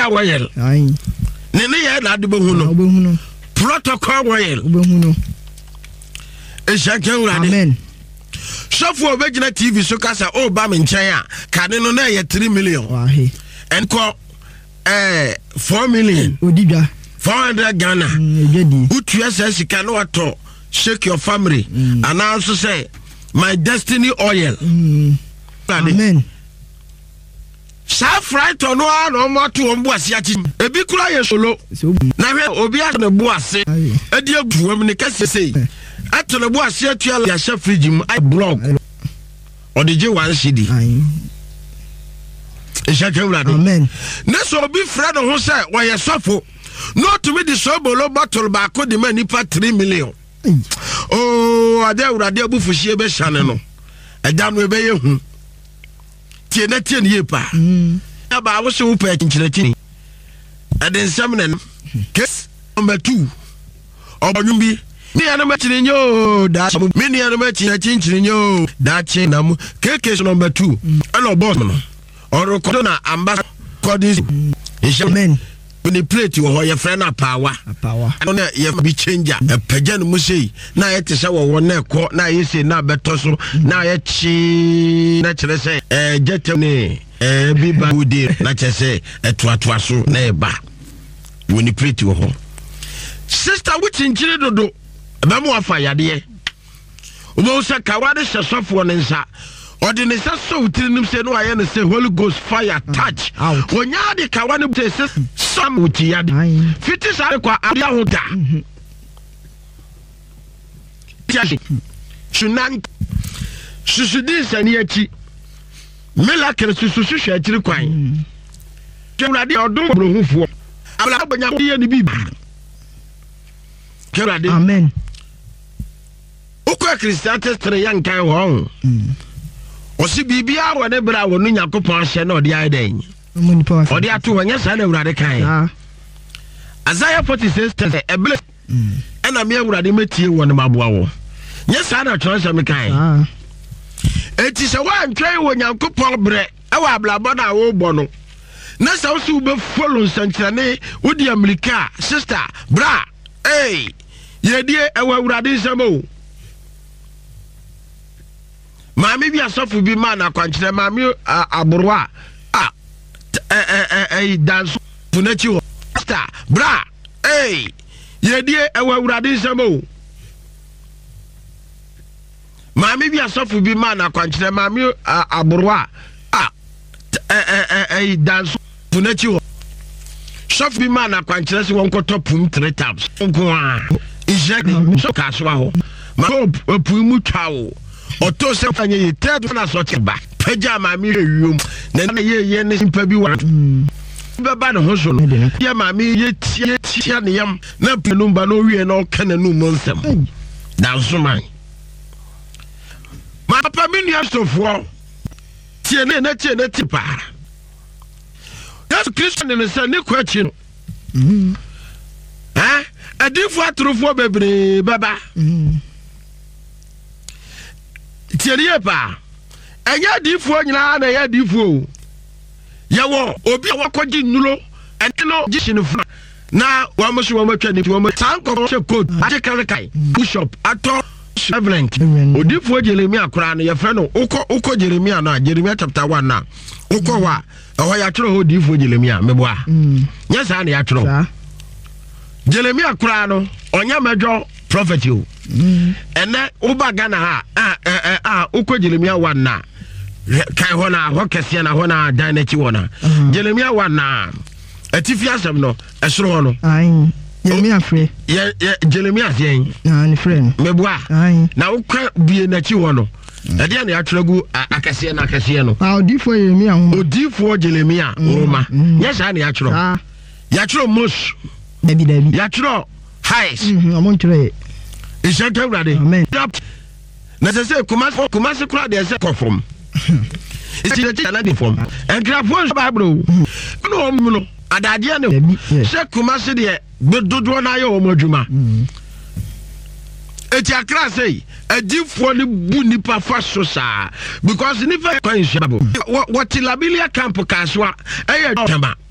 oil ayi ne ye na de behu no protocol oil obehu no Eshake urade amen Sofo obegina TV so kasa o ba me nchen a kane no na ye 3 million wahe enko 4 million odibia 400 Ghana ejedi utu esa sika no ato shake your family and also say my destiny oil amen sa fright no no moto ombu ase achi ebi kura ye solo na hwe obi a ne bu ase edi aguam ne kase sei ato ne bu ase atua ya sha fridge mu I blog odije wan cd Eshake urade amen ne so obi fra no ho say wo ye sofo no to me the sobolo bottle ba ko de mani pa 3 million oh ade urade abufuhie be hane no eja no ebe ye hu tie na tie ne ye pa aba wo se wo pa kinchireki ade nsam ne case number 2 obonwum bi ni ya no machiri nyo da me ni ya no machiri chinchiri nyo da chi na mu case number 2 ana boss no orokodo na amba coding amen when plate wo your friend apawa no na ye bi changer e pagya no mu sei na ye tese wo na ekọ na ye sei na beto so na ye chi na kire se jetem ne bi ba udi na chese etoatoa so na e ba when plate wo sister which injire dodo ba mu afa yade obo se kawade sesofo ne nsa ordinary so tirinum se no aye ne se Holy Ghost fire touch onya de kawane te se some uti yade fiti sare kwa adia hoda sunan susudi sani achi miracle susu hwe akiri kwan kewrade odon brohufo abla abanya ye ni bibi kewrade amen okwa Christian testre yankan ho osi bibia wo ne bra wo no Yakopon ahye na odi aiden odi ato wanya sa na urade kan Isaiah 46 eble ena me urade metie wo ne maboa wo nya sa na transfer me kan eti se wa ntwen wo Yakopon bre e wa ablabo na wo bo no na sa wo su be follow nsankyerane odi America sister bra yedie e wa urade nsamo Mami bi asofu bi man akwankyere mami aborwa dance punachi ho star bra yedie ewa urade nsamo mami bi asofu bi man akwankyere mami aborwa dance punachi ho sofu bi man akwankyere se won koto pum 3 times nko a ije so kaswa ho ma pum mu twawo oto se fanye ye tedo na so cheba pagya mami hwewum na ye ne simpa bi wa beba no ho so no ye mami ye tia ne yam na penu ba no wie na okana nu monsem na so man ma papa mi nua sofo tie ne na tie ne tipa Yesu Kristo ne se ne kwachi no adifo atrofo bebre baba tieriye pa enya difo nyina na ya difo yawo obi awakoji nulo entino gishinfu na wa mosu wa matwa ni wa tanko she code ade kai bishop ato Reverend odifo Jeremia kura no ye frɛ no uko Jeremia na Jeremia chapter 1 na uko wa ho ya twero ho odifo Jeremia meboa nya sa na ya twero Jeremia kura no onya medwo prophet you ene uba Ghana ha uko Jeremia 1 na kai hona ho kese na hona dan na chi wona Jeremia 1 na atifi asem no esoro ho no Jeremia free Jeremia yen ni friend meboa na ukwa bie na chi ho no ade na ya tweragu akase na akase no odifo Jeremia ho odifo Jeremia homa yes na ya twero ya twero mos dabi ya twero highs amontre Eshake urade amen na se kumase kura de se kofom iti de tana de fom engrafo so bible no no adade ne se kumase de bedodo na ye o madwuma eti akra sei adifo ne bu nipa fa so saa because nipa kwan hwabo what labilia camp kaswa eye tama